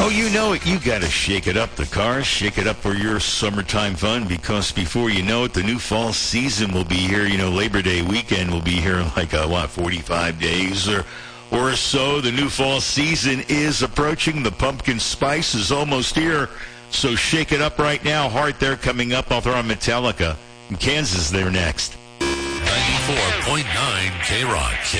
Oh, you know it. You got to shake it up the cars, shake it up for your summertime fun, because before you know it, the new fall season will be here. You know, Labor Day weekend will be here in 45 days or so. The new fall season is approaching. The pumpkin spice is almost here. So shake it up right now. Heart, they're coming up. I'll throw on Metallica. In Kansas, they're next. 94.9 K-Rock.